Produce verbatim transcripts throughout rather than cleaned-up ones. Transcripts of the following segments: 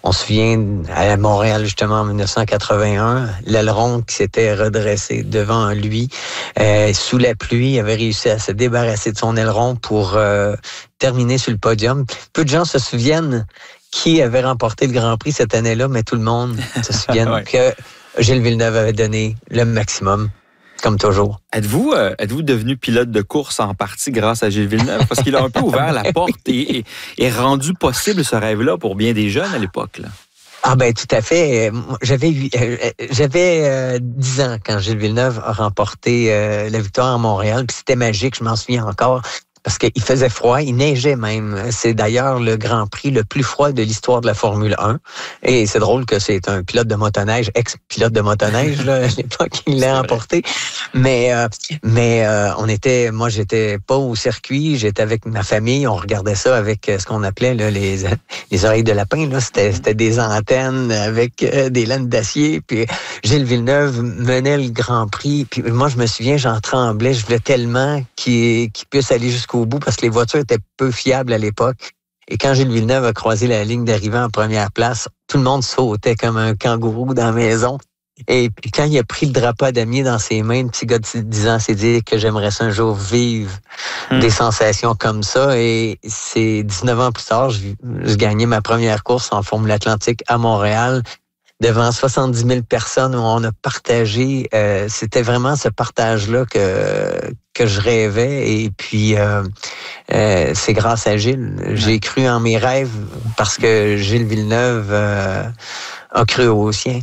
On se souvient à Montréal, justement, en dix-neuf cent quatre-vingt-un, l'aileron qui s'était redressé devant lui, euh, sous la pluie, il avait réussi à se débarrasser de son aileron pour euh, terminer sur le podium. Peu de gens se souviennent qui avait remporté le Grand Prix cette année-là, mais tout le monde se souvient ouais. que Gilles Villeneuve avait donné le maximum, comme toujours. Êtes-vous, euh, êtes-vous devenu pilote de course en partie grâce à Gilles Villeneuve? Parce qu'il a un peu ouvert la porte et, et, et rendu possible ce rêve-là pour bien des jeunes à l'époque, là. Ah ben tout à fait. J'avais j'avais euh, dix ans quand Gilles Villeneuve a remporté euh, la victoire à Montréal. Puis c'était magique, je m'en souviens encore. Parce qu'il faisait froid, il neigeait même. C'est d'ailleurs le Grand Prix le plus froid de l'histoire de la Formule un. Et c'est drôle que c'est un pilote de motoneige, ex-pilote de motoneige, là, à l'époque, il l'a emporté. Mais, euh, mais euh, on était, moi, j'étais pas au circuit, j'étais avec ma famille, on regardait ça avec ce qu'on appelait là, les, les oreilles de lapin. Là. C'était, c'était des antennes avec euh, des laines d'acier. Puis Gilles Villeneuve menait le Grand Prix. Puis moi, je me souviens, j'en tremblais, je voulais tellement qu'il, qu'il puisse aller jusqu'au au bout parce que les voitures étaient peu fiables à l'époque. Et quand Gilles Villeneuve a croisé la ligne d'arrivée en première place, tout le monde sautait comme un kangourou dans la maison. Et puis quand il a pris le drapeau à damier dans ses mains, le petit gars de dix ans s'est dit que j'aimerais ça un jour vivre mmh. des sensations comme ça. Et c'est dix-neuf ans plus tard, je, je gagnais ma première course en Formule Atlantique à Montréal. Devant soixante-dix mille personnes où on a partagé, euh, c'était vraiment ce partage-là que que je rêvais. Et puis, euh, euh, c'est grâce à Gilles. J'ai cru en mes rêves parce que Gilles Villeneuve euh, a cru aux siens.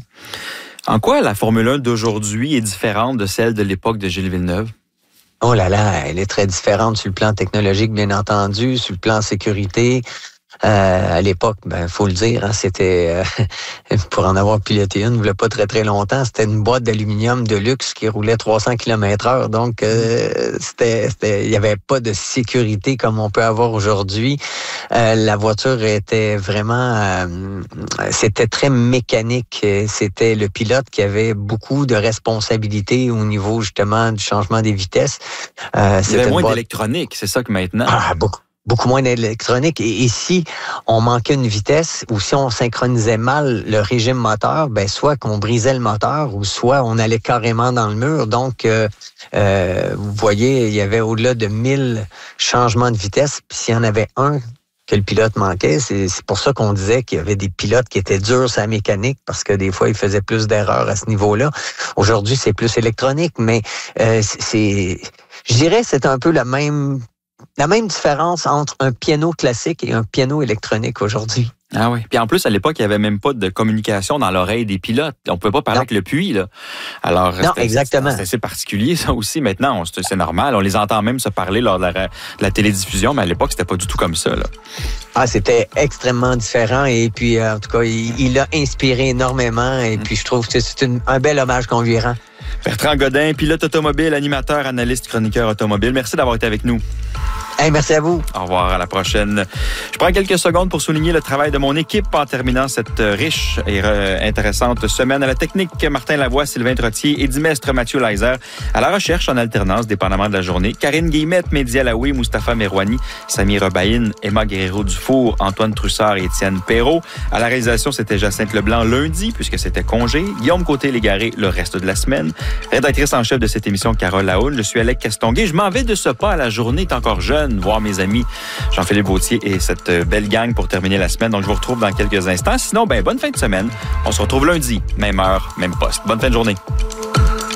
En quoi la Formule un d'aujourd'hui est différente de celle de l'époque de Gilles Villeneuve? Oh là là, elle est très différente sur le plan technologique, bien entendu, sur le plan sécurité. Euh, à l'époque, ben faut le dire, hein, c'était euh, pour en avoir piloté une, il voulait pas très très longtemps, c'était une boîte d'aluminium de luxe qui roulait trois cents kilomètres heure, donc euh, c'était, c'était, il y avait pas de sécurité comme on peut avoir aujourd'hui. Euh, la voiture était vraiment, euh, c'était très mécanique. C'était le pilote qui avait beaucoup de responsabilités au niveau justement du changement des vitesses. Euh, il y avait moins boîte... d'électronique, c'est ça que maintenant. Ah, beaucoup. Beaucoup moins d'électronique. Et, et si on manquait une vitesse ou si on synchronisait mal le régime moteur, ben soit qu'on brisait le moteur ou soit on allait carrément dans le mur. Donc, euh, euh, vous voyez, il y avait au-delà de mille changements de vitesse. Puis s'il y en avait un que le pilote manquait, c'est, c'est pour ça qu'on disait qu'il y avait des pilotes qui étaient durs sur la mécanique parce que des fois, ils faisaient plus d'erreurs à ce niveau-là. Aujourd'hui, c'est plus électronique, mais euh, c'est, c'est, je dirais, c'est un peu la même... La même différence entre un piano classique et un piano électronique aujourd'hui. Ah oui. Puis en plus, à l'époque, il n'y avait même pas de communication dans l'oreille des pilotes. On ne pouvait pas parler non. avec le puits, là. Alors, non, c'était, exactement. C'est assez particulier, ça aussi. Maintenant, on, c'est normal. On les entend même se parler lors de la, de la télédiffusion, mais à l'époque, c'était pas du tout comme ça, là. Ah, c'était extrêmement différent. Et puis, en tout cas, il, il a inspiré énormément. Et mmh. puis, je trouve que c'est une, un bel hommage qu'on lui rend. Bertrand Godin, pilote automobile, animateur, analyste, chroniqueur automobile. Merci d'avoir été avec nous. Hey, merci à vous. Au revoir, à la prochaine. Je prends quelques secondes pour souligner le travail de mon équipe en terminant cette riche et intéressante semaine. À la technique, Martin Lavoie, Sylvain Trottier et Dimestre Mathieu Leiser. À la recherche, en alternance, dépendamment de la journée, Karine Guillemette, Mehdi Alaoui, Mustapha Merouani, Samir Baïn, Emma Guerrero-Dufour, Antoine Troussard et Étienne Perrault. À la réalisation, c'était Jacinthe Leblanc lundi, puisque c'était congé. Guillaume Côté-Légaré le reste de la semaine. Rédactrice en chef de cette émission, Carole Lahoune. Je suis Alec Castonguay. Je m'en vais de ce pas. La journée est encore jeune. Voir mes amis Jean-Philippe Bautier et cette belle gang pour terminer la semaine. Donc, je vous retrouve dans quelques instants. Sinon, ben bonne fin de semaine. On se retrouve lundi, même heure, même poste. Bonne fin de journée.